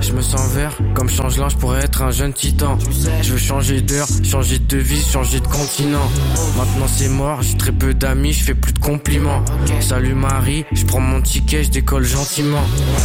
Je me sens vert, comme change-là, je pourrais être un jeune titan. Je veux changer d'heure, changer de devise, changer de continent. Maintenant c'est mort, j'ai très peu d'amis, je fais plus de compliments. Salut Marie, je prends mon ticket, je décolle gentiment.